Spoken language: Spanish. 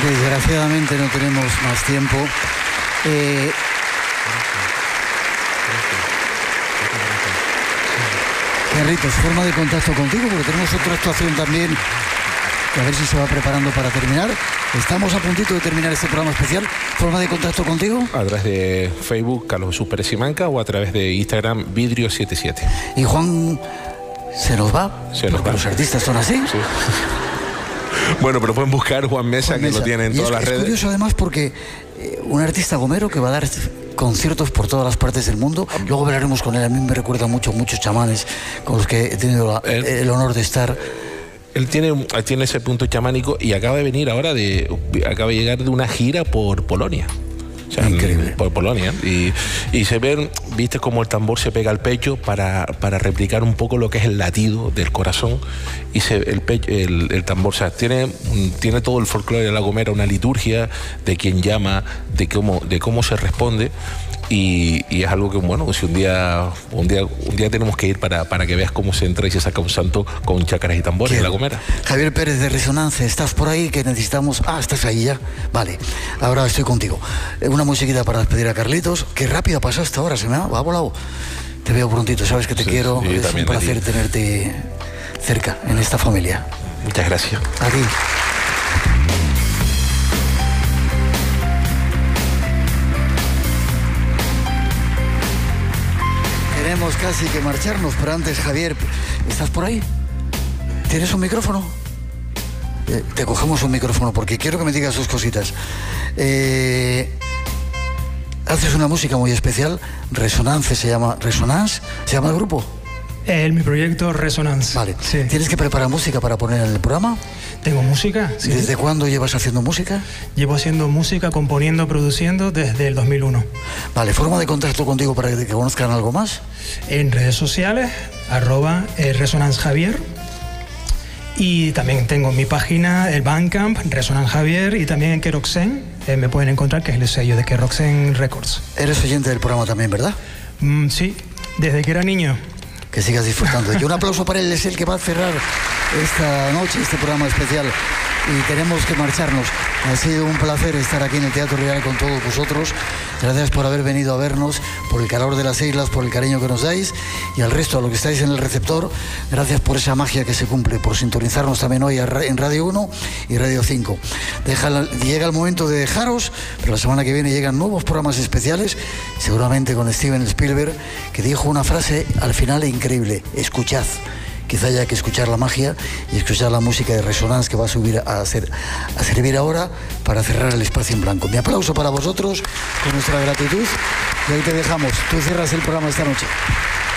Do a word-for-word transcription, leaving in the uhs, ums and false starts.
Desgraciadamente no tenemos más tiempo. Eh... Carlitos, forma de contacto contigo, porque tenemos otra actuación también, que a ver si se va preparando para terminar. Estamos a puntito de terminar este programa especial. ¿Forma de contacto contigo? A través de Facebook, Carlos Jesús Pérez Simanca, o a través de Instagram, Vidrio setenta y siete. Y Juan, ¿se nos va? Se nos va. Los artistas son así. Sí. Bueno, pero pueden buscar Juan Mesa, Juan que Mesa. lo tienen en y todas es, las es redes. Es curioso además porque eh, un artista gomero que va a dar conciertos por todas las partes del mundo. Luego hablaremos con él. A mí me recuerda mucho muchos chamanes con los que he tenido la, él, el honor de estar. Él tiene, tiene ese punto chamánico y acaba de venir ahora de... Acaba de llegar de una gira por Polonia. O sea, increíble. Por Polonia. Y, y se ven, viste cómo el tambor se pega al pecho para, para replicar un poco lo que es el latido del corazón. Y se, el, pecho, el, el tambor, o sea, tiene, tiene todo el folclore de La Gomera, una liturgia de quien llama, de cómo, de cómo se responde. Y, y es algo que, bueno, si un día un día, un día tenemos que ir para, para que veas cómo se entra y se saca un santo con chácaras y tambores de La Gomera. Javier Pérez de Resonancia, ¿estás por ahí? Que necesitamos... Ah, estás ahí ya. Vale, ahora estoy contigo. Una musiquita para despedir a Carlitos. Qué rápido pasaste ahora, se me ha, ha volado. Te veo prontito, sabes que te sí, quiero. Sí, es un placer tenerte cerca en esta familia. Muchas gracias. Aquí. Tenemos casi que marcharnos, pero antes, Javier, ¿estás por ahí? ¿Tienes un micrófono? Eh, te cogemos un micrófono porque quiero que me digas sus cositas. Eh, haces una música muy especial, Resonance se llama, ¿Resonance? ¿Se llama el grupo? El, mi proyecto Resonance. Vale. Sí. ¿Tienes que preparar música para poner en el programa? Tengo música. Sí. ¿Desde cuándo llevas haciendo música? Llevo haciendo música, componiendo, produciendo desde el dos mil uno. Vale, ¿forma de contacto contigo para que te conozcan algo más? En redes sociales, arroba eh, Resonance Javier. Y también tengo mi página, el Bandcamp, Resonance Javier, y también en Keroxen eh, me pueden encontrar, que es el sello de Keroxen Records. Eres oyente del programa también, ¿verdad? Mm, sí, desde que era niño. Que sigas disfrutando. Y un aplauso para él, es el que va a cerrar esta noche, este programa especial. Y tenemos que marcharnos. Ha sido un placer estar aquí en el Teatro Real con todos vosotros. Gracias por haber venido a vernos, por el calor de las islas, por el cariño que nos dais. Y al resto, a los que estáis en el receptor, gracias por esa magia que se cumple, por sintonizarnos también hoy en Radio uno y Radio cinco. Deja, llega el momento de dejaros, pero la semana que viene llegan nuevos programas especiales, seguramente con Steven Spielberg, que dijo una frase al final increíble: escuchad. Quizá haya que escuchar la magia y escuchar la música de Resonance que va a subir a, hacer, a servir ahora para cerrar el espacio en blanco. Mi aplauso para vosotros, con nuestra gratitud, y ahí te dejamos. Tú cierras el programa esta noche.